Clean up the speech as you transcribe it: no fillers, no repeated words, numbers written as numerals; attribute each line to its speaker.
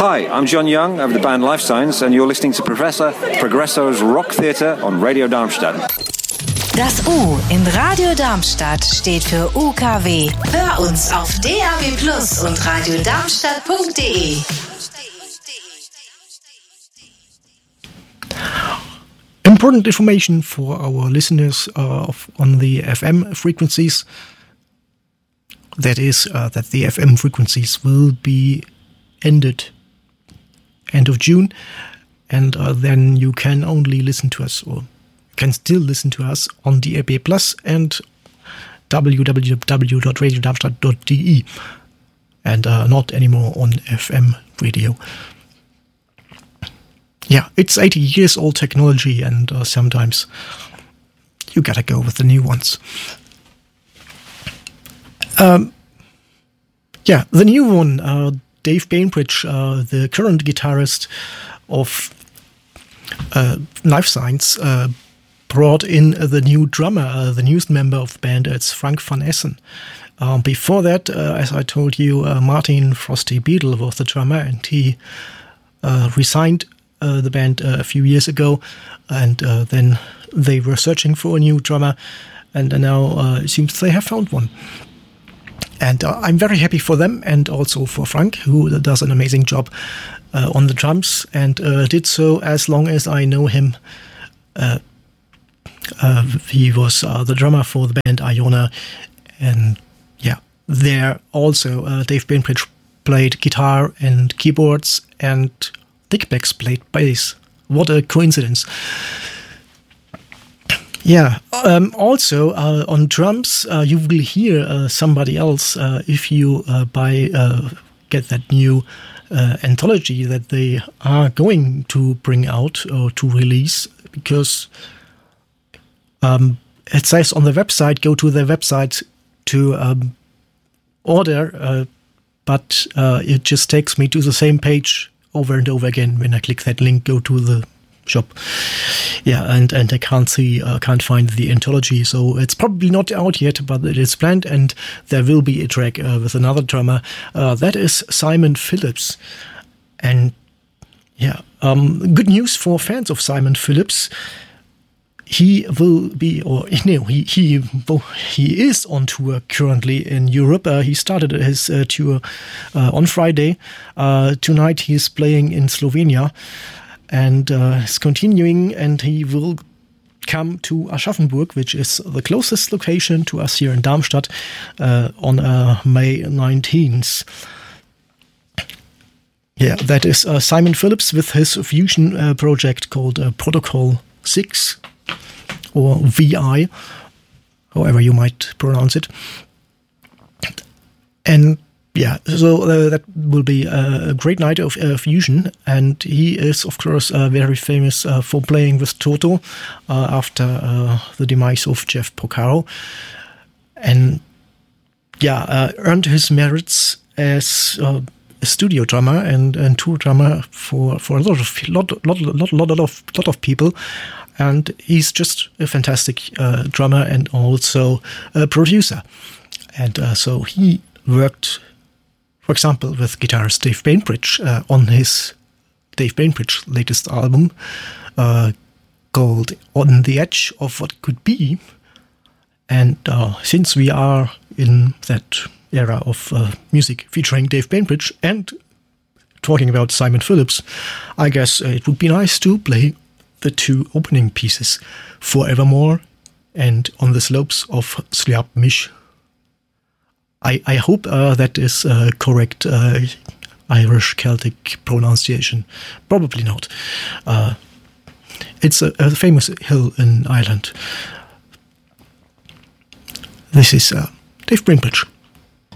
Speaker 1: Hi, I'm John Young of the band Life Science, and you're listening to Progresso's Rock Theatre on Radio Darmstadt.
Speaker 2: Das U in Radio Darmstadt steht für UKW. Hör uns auf DAB+ und radiodarmstadt.de.
Speaker 3: Important information for our listeners on the FM frequencies. That is, that the FM frequencies will be ended end of June, and then you can only listen to us, or can still listen to us on DAB+ and www.radiodarmstadt.de, and not anymore on FM radio. Yeah, it's 80 years old technology, and sometimes you gotta go with the new ones. Yeah, the new one, Dave Bainbridge, the current guitarist of Life Science, brought in the new drummer, the newest member of the band. It's Frank van Essen. Before that, as I told you, Martin Frosty Beadle was the drummer, and he resigned the band a few years ago, and then they were searching for a new drummer, and now it seems they have found one. And I'm very happy for them, and also for Frank, who does an amazing job on the drums, and did so as long as I know him. He was the drummer for the band Iona, and yeah, there also Dave Bainbridge played guitar and keyboards, and Dick Becks played bass. What a coincidence. Yeah, also on drums, you will hear somebody else if you get that new anthology that they are going to bring out or to release, because it says on the website, go to the website to order, but it just takes me to the same page over and over again. When I click that link, go to the shop. Yeah, and I can't find the anthology, so it's probably not out yet, but it is planned, and there will be a track with another drummer. That is Simon Phillips. And yeah, good news for fans of Simon Phillips. He will be, or no, he is on tour currently in Europe. He started his tour on Friday. Tonight he's playing in Slovenia, and is continuing, and he will come to Aschaffenburg, which is the closest location to us here in Darmstadt, on May 19th. Yeah, that is Simon Phillips with his fusion project called Protocol 6, or VI, however you might pronounce it. And yeah, so that will be a great night of fusion, and he is, of course, very famous for playing with Toto after the demise of Jeff Porcaro, and yeah, earned his merits as a studio drummer and tour drummer for a lot of people, and he's just a fantastic drummer and also a producer, and so he worked, for example, with guitarist Dave Bainbridge on his Dave Bainbridge latest album called On the Edge of What Could Be. And since we are in that era of music featuring Dave Bainbridge and talking about Simon Phillips, I guess it would be nice to play the two opening pieces, Forevermore and On the Slopes of Sliabmish. I hope that is correct Irish Celtic pronunciation. Probably not. It's a famous hill in Ireland. This is Dave Bainbridge.